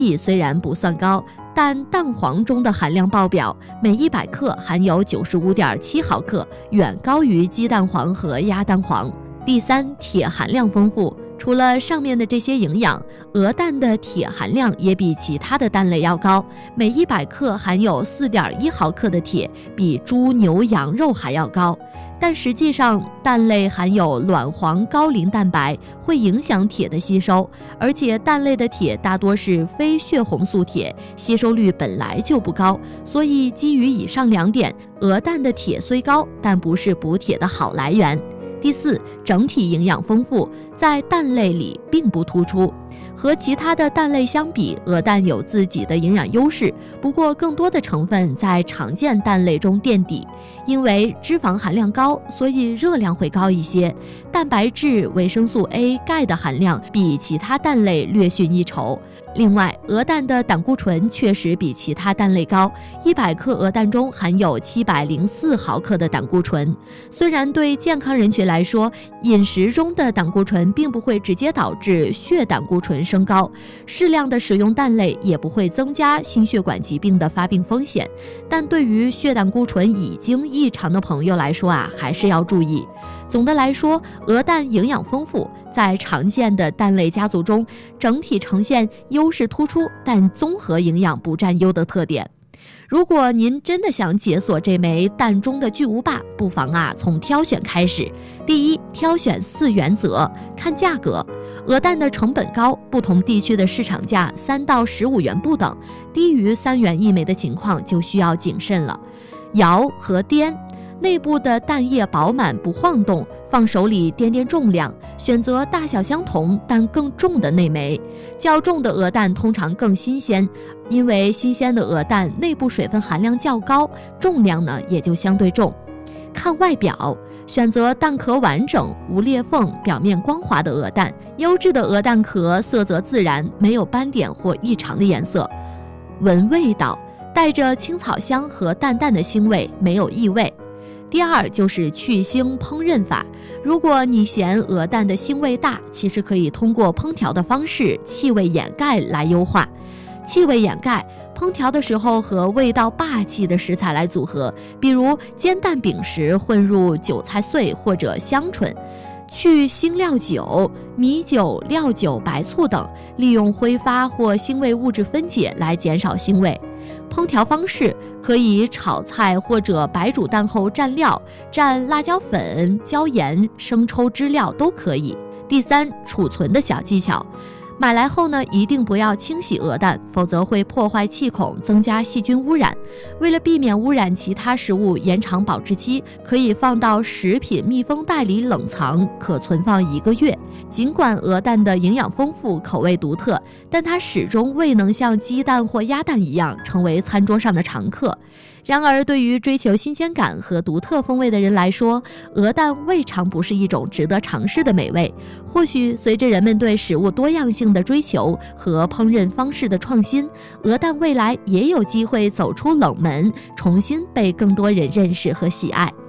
虽然不算高，但蛋黄中的含量爆表，每100克含有95.7毫克，远高于鸡蛋黄和鸭蛋黄。第三，铁含量丰富。除了上面的这些营养，鹅蛋的铁含量也比其他的蛋类要高，每100克含有4.1毫克的铁，比猪、牛、羊肉还要高。但实际上，蛋类含有卵黄高磷蛋白，会影响铁的吸收，而且蛋类的铁大多是非血红素铁，吸收率本来就不高，所以基于以上2点，鹅蛋的铁虽高，但不是补铁的好来源。第四，整体营养丰富，在蛋类里并不突出。和其他的蛋类相比，鹅蛋有自己的营养优势，不过更多的成分在常见蛋类中垫底。因为脂肪含量高，所以热量会高一些。蛋白质、维生素 A、钙的含量比其他蛋类略逊一筹。另外，鹅蛋的胆固醇确实比其他蛋类高，100克鹅蛋中含有704毫克的胆固醇。虽然对健康人群来说，饮食中的胆固醇并不会直接导致血胆固醇升高，适量的使用蛋类也不会增加心血管疾病的发病风险，但对于血胆固醇已经异常的朋友来说还是要注意。总的来说，鹅蛋营养丰富，在常见的蛋类家族中，整体呈现优势突出，但综合营养不占优的特点。如果您真的想解锁这枚蛋中的巨无霸，不妨从挑选开始。第一，挑选4原则，看价格。鹅蛋的成本高，不同地区的市场价3到15元不等，低于3元一枚的情况就需要谨慎了。摇和颠，内部的蛋液饱满不晃动，放手里掂掂重量，选择大小相同但更重的那枚。较重的鹅蛋通常更新鲜，因为新鲜的鹅蛋内部水分含量较高，重量呢也就相对重。看外表，选择蛋壳完整、无裂缝、表面光滑的鹅蛋。优质的鹅蛋壳色泽自然，没有斑点或异常的颜色。闻味道，带着青草香和淡淡的腥味，没有异味。第二就是去腥烹饪法，如果你嫌鹅蛋的腥味大，其实可以通过烹调的方式气味掩盖来优化。气味掩盖，烹调的时候和味道霸气的食材来组合，比如煎蛋饼时混入韭菜碎或者香椿。去腥料酒、米酒、料酒、白醋等，利用挥发或腥味物质分解来减少腥味。烹调方式可以炒菜或者白煮蛋后蘸料，蘸辣椒粉、椒盐、生抽汁料都可以。第三，储存的小技巧。买来后呢，一定不要清洗鹅蛋，否则会破坏气孔，增加细菌污染。为了避免污染其他食物，延长保质期，可以放到食品密封袋里冷藏，可存放1个月。尽管鹅蛋的营养丰富，口味独特，但它始终未能像鸡蛋或鸭蛋一样成为餐桌上的常客。然而，对于追求新鲜感和独特风味的人来说，鹅蛋未尝不是一种值得尝试的美味。或许随着人们对食物多样性的追求和烹饪方式的创新，鹅蛋未来也有机会走出冷门，重新被更多人认识和喜爱。